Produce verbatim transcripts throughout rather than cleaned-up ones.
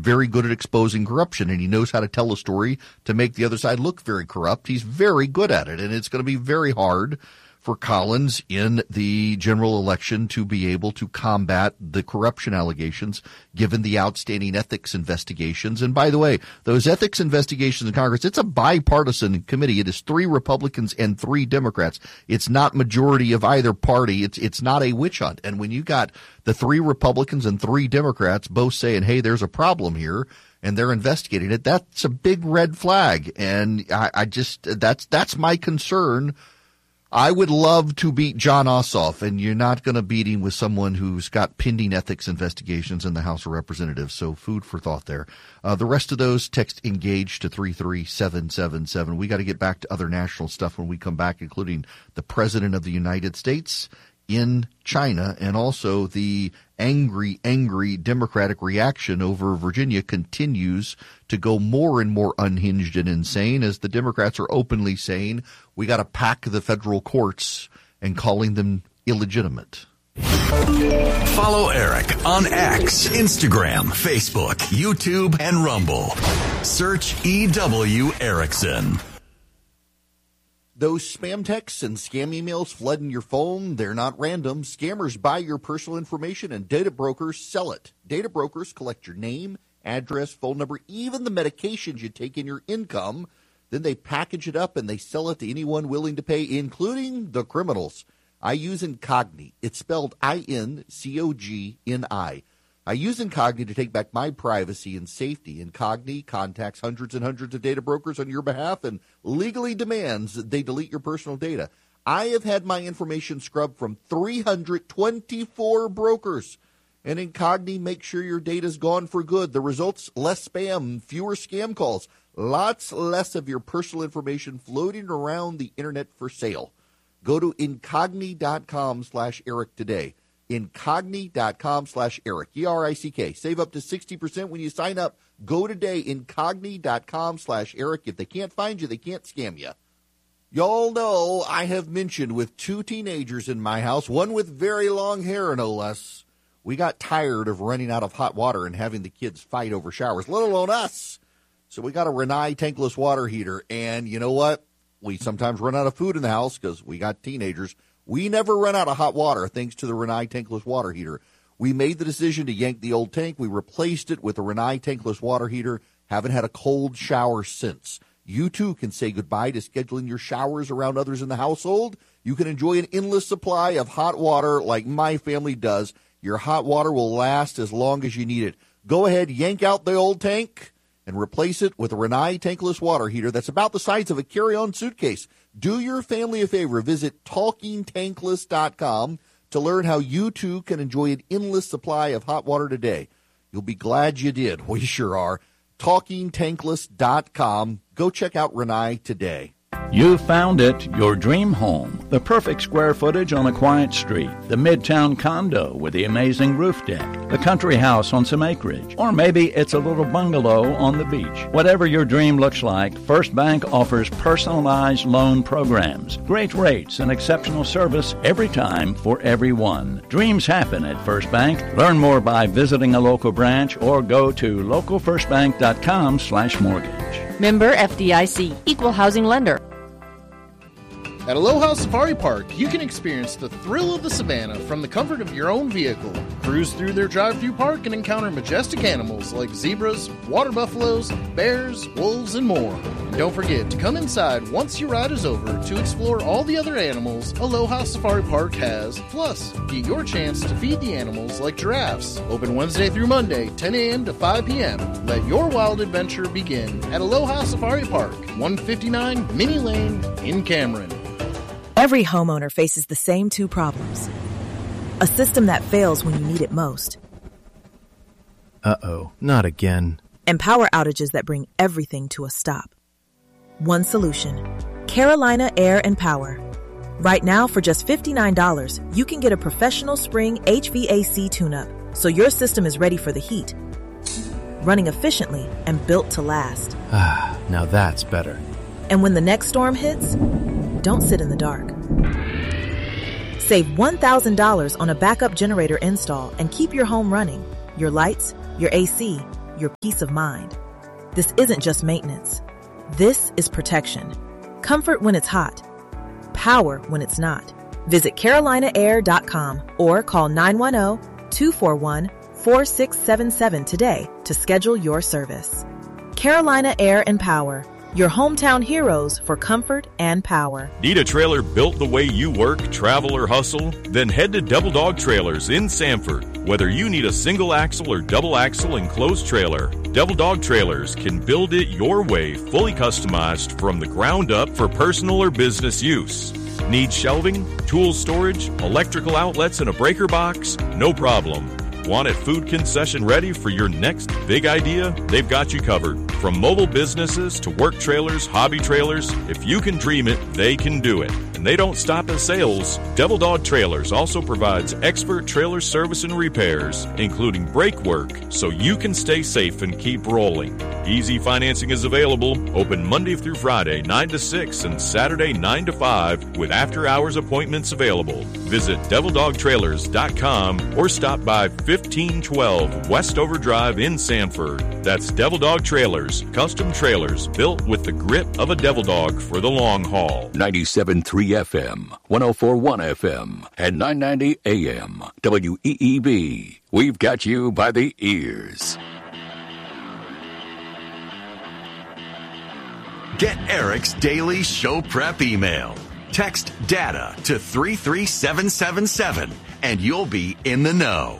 very good at exposing corruption, and he knows how to tell a story to make the other side look very corrupt. He's very good at it, and it's going to be very hard for Collins in the general election to be able to combat the corruption allegations given the outstanding ethics investigations. And by the way, those ethics investigations in Congress, it's a bipartisan committee. It is three Republicans and three Democrats. It's not majority of either party. It's it's not a witch hunt. And when you got the three Republicans and three Democrats both saying, hey, there's a problem here, and they're investigating it, that's a big red flag. And I, I just that's that's my concern. I would love to beat Jon Ossoff, and you're not going to beat him with someone who's got pending ethics investigations in the House of Representatives. So food for thought there. Uh, the rest of those, text ENGAGE to three three seven seven seven. We got to get back to other national stuff when we come back, including the President of the United States in China, and also the angry, angry Democratic reaction over Virginia continues to go more and more unhinged and insane as the Democrats are openly saying we got to pack the federal courts and calling them illegitimate. Follow Eric on X, Instagram, Facebook, YouTube, and Rumble. Search E W Erickson. Those spam texts and scam emails flooding your phone, they're not random. Scammers buy your personal information and data brokers sell it. Data brokers collect your name, address, phone number, even the medications you take in your income. Then they package it up and they sell it to anyone willing to pay, including the criminals. I use Incogni. It's spelled I N C O G N I. I use Incogni to take back my privacy and safety. Incogni contacts hundreds and hundreds of data brokers on your behalf and legally demands that they delete your personal data. I have had my information scrubbed from three hundred twenty-four brokers. And Incogni makes sure your data's gone for good. The results, less spam, fewer scam calls, lots less of your personal information floating around the internet for sale. Go to Incogni.com slash Eric today. Incogni.com slash Eric, E R I C K. Save up to sixty percent when you sign up. Go today, Incogni.com slash Eric. If they can't find you, they can't scam you. Y'all know I have mentioned with two teenagers in my house, one with very long hair, no less. We got tired of running out of hot water and having the kids fight over showers, let alone us. So we got a Rinnai tankless water heater. And you know what? We sometimes run out of food in the house because we got teenagers. We never run out of hot water thanks to the Rinnai tankless water heater. We made the decision to yank the old tank. We replaced it with a Rinnai tankless water heater. Haven't had a cold shower since. You too can say goodbye to scheduling your showers around others in the household. You can enjoy an endless supply of hot water like my family does. Your hot water will last as long as you need it. Go ahead, yank out the old tank and replace it with a Rinnai tankless water heater that's about the size of a carry-on suitcase. Do your family a favor. Visit talking tankless dot com to learn how you too can enjoy an endless supply of hot water today. You'll be glad you did. We sure are. talking tankless dot com. Go check out Rinnai today. You found it, your dream home. The perfect square footage on a quiet street. The midtown condo with the amazing roof deck. The country house on some acreage. Or maybe it's a little bungalow on the beach. Whatever your dream looks like, First Bank offers personalized loan programs. Great rates and exceptional service every time for everyone. Dreams happen at First Bank. Learn more by visiting a local branch or go to local first bank dot com slash mortgage. Member F D I C, Equal Housing Lender. At Aloha Safari Park, you can experience the thrill of the savannah from the comfort of your own vehicle. Cruise through their drive-through park and encounter majestic animals like zebras, water buffaloes, bears, wolves, and more. And don't forget to come inside once your ride is over to explore all the other animals Aloha Safari Park has. Plus, get your chance to feed the animals like giraffes. Open Wednesday through Monday, ten a.m. to five p.m. Let your wild adventure begin at Aloha Safari Park, one fifty-nine Minnie Lane in Cameron. Every homeowner faces the same two problems. A system that fails when you need it most. Uh-oh, not again. And power outages that bring everything to a stop. One solution. Carolina Air and Power. Right now, for just fifty-nine dollars, you can get a professional spring H V A C tune-up, so your system is ready for the heat. Running efficiently and built to last. Ah, now that's better. And when the next storm hits, don't sit in the dark. Save one thousand dollars on a backup generator install and keep your home running, your lights, your A C, your peace of mind. This isn't just maintenance. This is protection. Comfort when it's hot. Power when it's not. Visit Carolina Air dot com or call nine one zero, two four one, four six seven seven today to schedule your service. Carolina Air and Power, your hometown heroes for comfort and power. Need a trailer built the way you work, travel, or hustle? Then head to Devil Dog Trailers in Sanford. Whether you need a single axle or double axle enclosed trailer, Devil Dog Trailers can build it your way, fully customized from the ground up for personal or business use. Need shelving, tool storage, electrical outlets, and a breaker box? No problem. Want it food concession ready for your next big idea? They've got you covered. From mobile businesses to work trailers, hobby trailers, if you can dream it, they can do it. And they don't stop at sales. Devil Dog Trailers also provides expert trailer service and repairs, including brake work, so you can stay safe and keep rolling. Easy financing is available, open Monday through Friday, nine to six, and Saturday, nine to five, with after-hours appointments available. Visit devil dog trailers dot com or stop by fifteen twelve Westover Drive in Sanford. That's Devil Dog Trailers, custom trailers built with the grit of a devil dog for the long haul. ninety-seven point three F M, one oh four point one F M, and nine ninety A M, W E E B. We've got you by the ears. Get Eric's daily show prep email. Text DATA to three three seven seven seven, and you'll be in the know.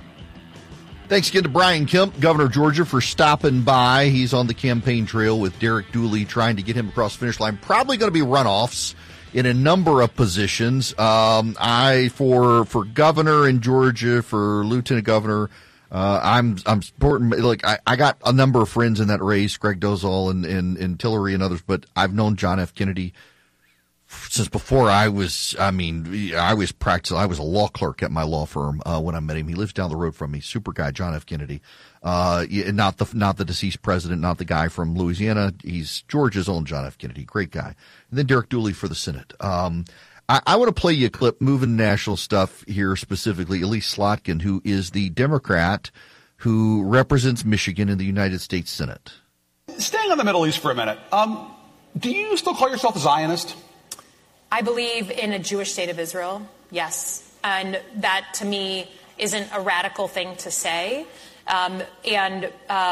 Thanks again to Brian Kemp, governor of Georgia, for stopping by. He's on the campaign trail with Derek Dooley, trying to get him across the finish line. Probably going to be runoffs in a number of positions. Um, I for for governor in Georgia, for lieutenant governor, uh, I'm I'm supporting. Like I, I got a number of friends in that race, Greg Dozal and, and and Tillery and others, but I've known John F. Kennedy since before I was, I mean, I was practicing, I was a law clerk at my law firm uh, when I met him. He lives down the road from me. Super guy, John F. Kennedy. Uh, not the not the deceased president, not the guy from Louisiana. He's Georgia's own John F. Kennedy. Great guy. And then Derek Dooley for the Senate. Um, I, I want to play you a clip, moving national stuff here specifically. Elise Slotkin, who is the Democrat who represents Michigan in the United States Senate. Staying on the Middle East for a minute, um, do you still call yourself a Zionist? I believe in a Jewish state of Israel, yes. And that, to me, isn't a radical thing to say. Um, and uh,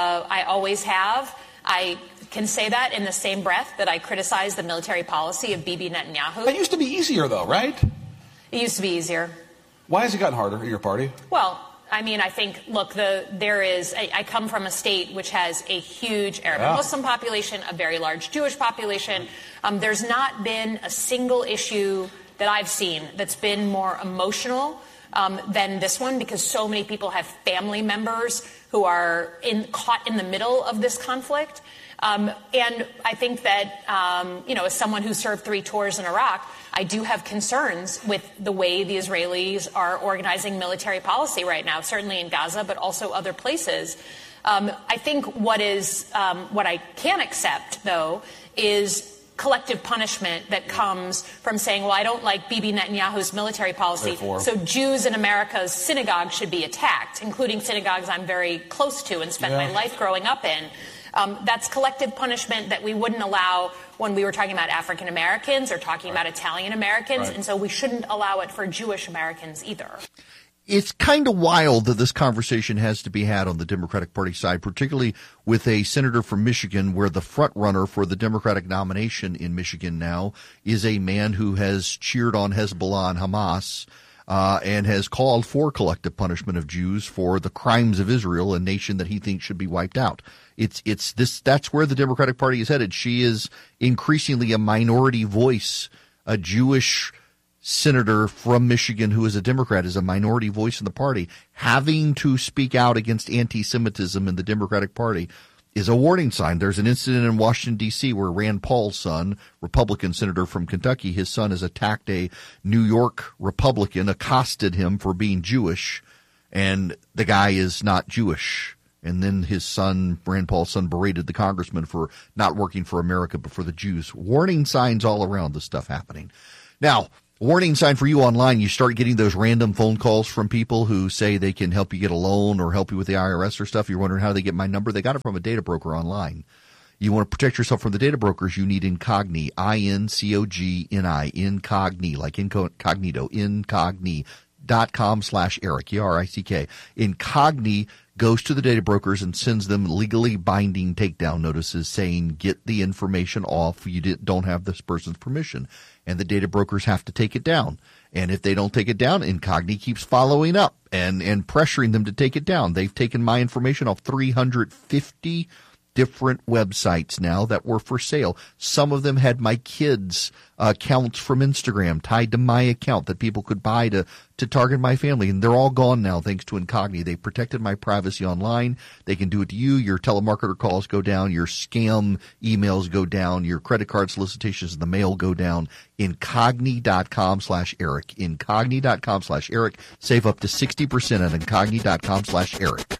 I always have. I can say that in the same breath that I criticize the military policy of Bibi Netanyahu. That used to be easier, though, right? It used to be easier. Why has it gotten harder in your party? Well, I mean, I think, look, the there is, I, I come from a state which has a huge Arab and Muslim population, a very large Jewish population. Um, there's not been a single issue that I've seen that's been more emotional um, than this one, because so many people have family members who are in, caught in the middle of this conflict. Um, and I think that, um, you know, as someone who served three tours in Iraq, I do have concerns with the way the Israelis are organizing military policy right now, certainly in Gaza, but also other places. Um, I think what is um, what I can accept, though, is collective punishment that comes from saying, well, I don't like Bibi Netanyahu's military policy, Therefore. so Jews in America's synagogues should be attacked, including synagogues I'm very close to and spent yeah. my life growing up in. Um, that's collective punishment that we wouldn't allow when we were talking about African Americans or talking right. about Italian Americans, right. and so we shouldn't allow it for Jewish Americans either. It's kind of wild that this conversation has to be had on the Democratic Party side, particularly with a senator from Michigan, where the front runner for the Democratic nomination in Michigan now is a man who has cheered on Hezbollah and Hamas uh, and has called for collective punishment of Jews for the crimes of Israel, a nation that he thinks should be wiped out. It's it's this that's where the Democratic Party is headed. She is increasingly a minority voice, a Jewish senator from Michigan who is a Democrat, is a minority voice in the party. Having to speak out against anti-Semitism in the Democratic Party is a warning sign. There's an incident in Washington, D C where Rand Paul's son, Republican senator from Kentucky, his son has attacked a New York Republican, accosted him for being Jewish, and the guy is not Jewish. And then his son, Rand Paul's son, berated the congressman for not working for America but for the Jews. Warning signs all around this stuff happening. Now, Warning sign for you online. You start getting those random phone calls from people who say they can help you get a loan or help you with the I R S or stuff. You're wondering how they get my number. They got it from a data broker online. You want to protect yourself from the data brokers, you need Incogni, I N C O G N I, Incogni, like incognito, incogni dot com slash Eric, E R I C K. Incogni goes to the data brokers and sends them legally binding takedown notices saying, get the information off. You don't have this person's permission. And the data brokers have to take it down. And if they don't take it down, Incogni keeps following up and, and pressuring them to take it down. They've taken my information off three hundred fifty different websites now that were for sale. Some of them had my kids' accounts from Instagram tied to my account that people could buy to, to target my family. And they're all gone now thanks to Incogni. They protected my privacy online. They can do it to you. Your telemarketer calls go down. Your scam emails go down. Your credit card solicitations in the mail go down. Incogni dot com slash Eric. Incogni dot com slash Eric. Save up to sixty percent at Incogni dot com slash Eric.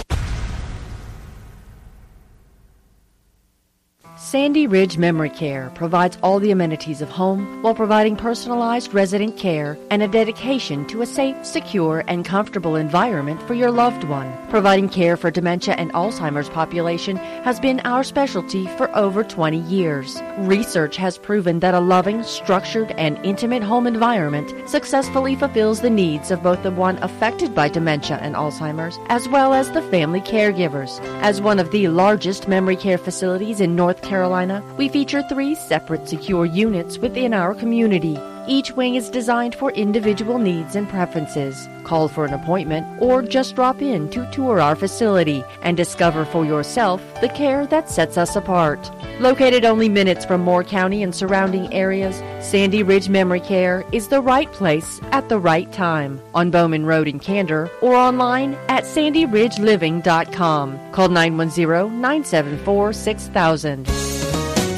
Sandy Ridge Memory Care provides all the amenities of home while providing personalized resident care and a dedication to a safe, secure, and comfortable environment for your loved one. Providing care for dementia and Alzheimer's population has been our specialty for over twenty years. Research has proven that a loving, structured, and intimate home environment successfully fulfills the needs of both the one affected by dementia and Alzheimer's as well as the family caregivers. As one of the largest memory care facilities in North Carolina, Carolina, we feature three separate secure units within our community. Each wing is designed for individual needs and preferences. Call for an appointment or just drop in to tour our facility and discover for yourself the care that sets us apart. Located only minutes from Moore County and surrounding areas, Sandy Ridge Memory Care is the right place at the right time. On Bowman Road in Candor or online at sandy ridge living dot com. Call nine one zero, nine seven four, six thousand.